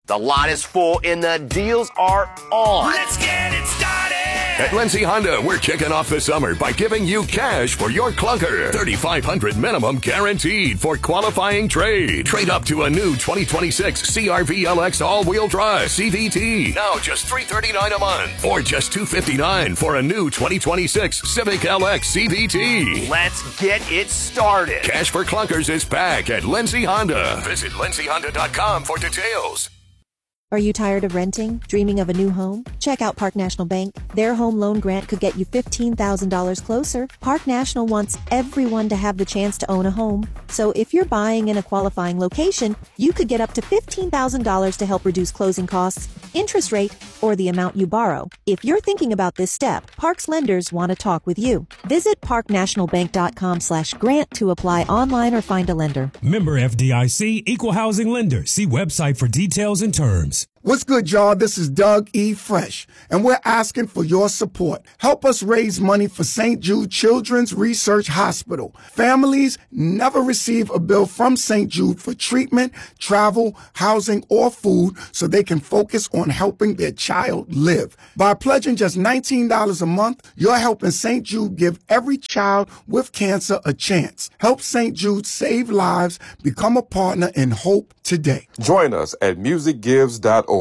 The lot is full and the deals are on. Let's get it started. At Lindsay Honda, we're kicking off the summer by giving you cash for your clunker. $3,500 minimum guaranteed for qualifying trade. Trade up to a new 2026 CR-V LX all-wheel drive CVT. Now just $339 a month. Or just $259 for a new 2026 Civic LX CVT. Let's get it started. Cash for clunkers is back at Lindsay Honda. Visit lindsayhonda.com for details. Are you tired of renting? Dreaming of a new home? Check out Park National Bank. Their home loan grant could get you $15,000 closer. Park National wants everyone to have the chance to own a home. So if you're buying in a qualifying location, you could get up to $15,000 to help reduce closing costs, interest rate, or the amount you borrow. If you're thinking about this step, Park's lenders want to talk with you. Visit parknationalbank.com/grant to apply online or find a lender. Member FDIC, Equal Housing Lender. See website for details and terms. What's good, y'all? This is Doug E. Fresh, and we're asking for your support. Help us raise money for St. Jude Children's Research Hospital. Families never receive a bill from St. Jude for treatment, travel, housing, or food so they can focus on helping their child live. By pledging just $19 a month, you're helping St. Jude give every child with cancer a chance. Help St. Jude save lives. Become a partner in hope today. Join us at musicgives.org.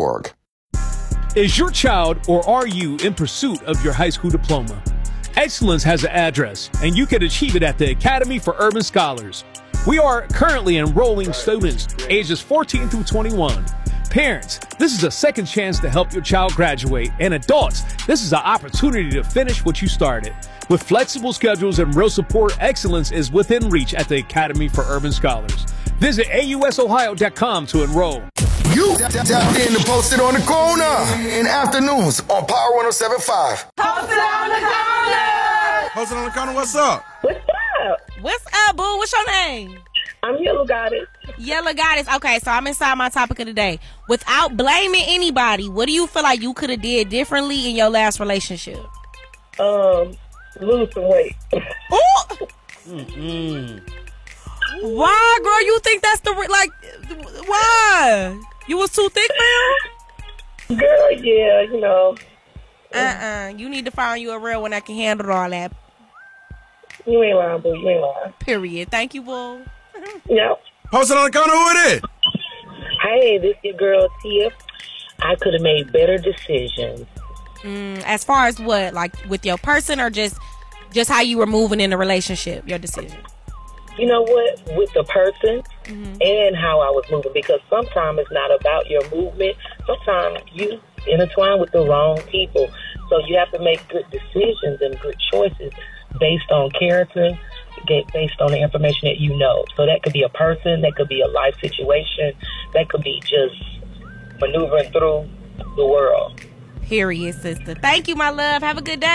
Is your child or are you in pursuit of your high school diploma? Excellence has an address, and you can achieve it at the Academy for Urban Scholars. We are currently enrolling students ages 14 through 21. Parents, this is a second chance to help your child graduate, and adults, this is an opportunity to finish what you started. With flexible schedules and real support, excellence is within reach at the Academy for Urban Scholars. Visit ausohio.com to enroll. You tapped in and posted on the corner in afternoons on Power 107.5. Posted on the corner. Posted on the corner, what's up? What's up? What's up, boo? What's your name? I'm Yellow Goddess. Yellow Goddess. Okay, so I'm inside my topic of the day. Without blaming anybody, what do you feel like you could have did differently in your last relationship? Lose some weight. Why, girl? You think that's why? You was too thick, man? Girl, yeah, you know. You need to find you a real one that can handle all that. You ain't lying, boo. You ain't lying. Period. Thank you, boo. Yep. Post it on the corner. Who it is? Hey, this your girl, Tia. I could have made better decisions. As far as what? Like with your person or just how you were moving in the relationship, your decision? You know what? With the person and how I was moving, because sometimes it's not about your movement. Sometimes you intertwine with the wrong people. So you have to make good decisions and good choices based on character, based on the information that you know. So that could be a person, that could be a life situation, that could be just maneuvering through the world. Period, sister. Thank you, my love. Have a good day.